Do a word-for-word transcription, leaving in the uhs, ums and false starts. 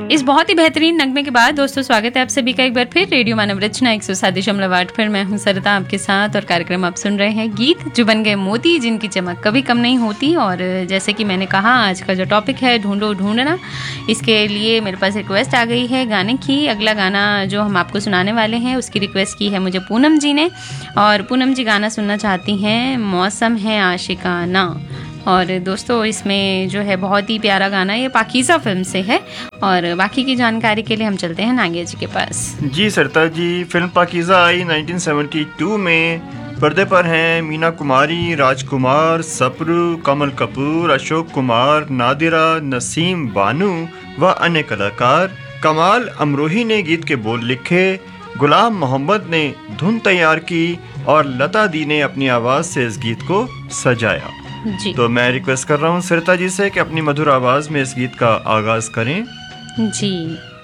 इस बहुत ही बेहतरीन नगमे के बाद दोस्तों स्वागत है आप सभी का एक बार फिर रेडियो मानव रचना एक सौ सात दशमलव आठ पर। मैं हूं सरिता आपके साथ और कार्यक्रम आप सुन रहे हैं गीत जो बन गए मोती जिनकी चमक कभी कम नहीं होती। और जैसे कि मैंने कहा आज का जो टॉपिक है ढूंढो ढूंढना, इसके लिए मेरे पास रिक्वेस्ट आ गई है गाने की। अगला गाना जो हम आपको सुनाने वाले हैं उसकी रिक्वेस्ट की है मुझे पूनम जी ने, और पूनम जी गाना सुनना चाहती हैं मौसम है आशिकाना। और दोस्तों इसमें जो है बहुत ही प्यारा गाना ये पाकीज़ा फिल्म से है। और बाकी की जानकारी के लिए हम चलते हैं नागिया जी के पास। जी सरता जी, फिल्म पाकीज़ा आई उन्नीस सौ बहत्तर में। पर्दे पर हैं मीना कुमारी, राजकुमार, सप्रू, कमल कपूर, अशोक कुमार, नादिरा, नसीम बानू व अन्य कलाकार। कमाल अमरोही ने गीत के बोल लिखे, गुलाम मोहम्मद ने धुन तैयार की और लता दी ने अपनी आवाज़ से इस गीत को सजाया। जी। तो मैं रिक्वेस्ट कर रहा हूँ सरिता जी से कि अपनी मधुर आवाज़ में इस गीत का आगाज़ करें। जी।